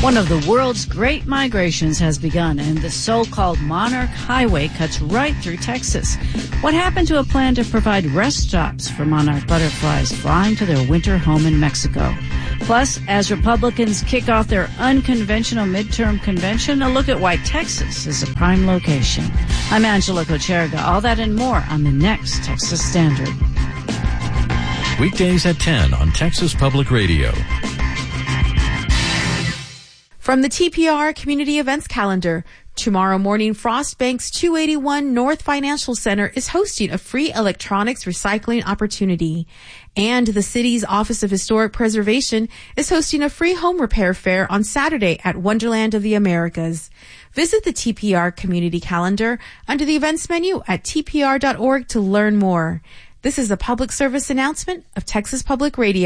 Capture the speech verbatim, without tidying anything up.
One of the world's great migrations has begun, and the so-called Monarch Highway cuts right through Texas. What happened to a plan to provide rest stops for monarch butterflies flying to their winter home in Mexico? Plus, as Republicans kick off their unconventional midterm convention, a look at why Texas is a prime location. I'm Angela Kocherga. All that and more on the next Texas Standard. Weekdays at ten on Texas Public Radio. From the T P R Community Events Calendar, tomorrow morning, Frost Bank's two eighty-one North Financial Center is hosting a free electronics recycling opportunity. And the city's Office of Historic Preservation is hosting a free home repair fair on Saturday at Wonderland of the Americas. Visit the T P R Community Calendar under the events menu at T P R dot org to learn more. This is a public service announcement of Texas Public Radio.